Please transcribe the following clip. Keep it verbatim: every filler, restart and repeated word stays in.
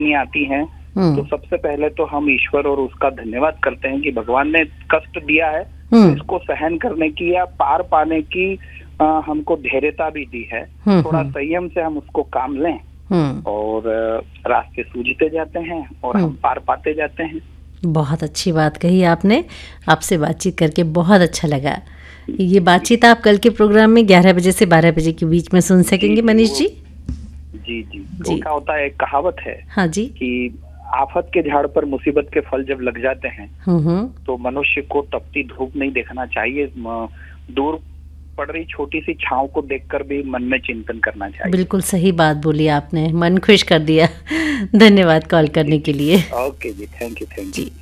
नहीं आती हैं, तो सबसे पहले तो हम ईश्वर और उसका धन्यवाद करते हैं कि भगवान ने कष्ट दिया है, तो इसको सहन करने की या पार पाने की आ, हमको धैर्यता भी दी है। थोड़ा संयम से हम उसको काम लें और रास्ते सूझते जाते हैं और हम पार पाते जाते हैं। बहुत अच्छी बात कही आपने। आपसे बातचीत करके बहुत अच्छा लगा। ये बातचीत आप कल के प्रोग्राम में ग्यारह बजे से बारह बजे के बीच में सुन सकेंगे मनीष जी। जी जी जी। क्या होता है, एक कहावत है हाँ जी कि आफत के झाड़ पर मुसीबत के फल जब लग जाते हैं तो मनुष्य को तपती धूप नहीं देखना चाहिए, दूर पड़ रही छोटी सी छांव को देखकर भी मन में चिंतन करना चाहिए। बिल्कुल सही बात बोली आपने, मन खुश कर दिया। धन्यवाद कॉल करने के लिए। Okay ji, thank you thank you.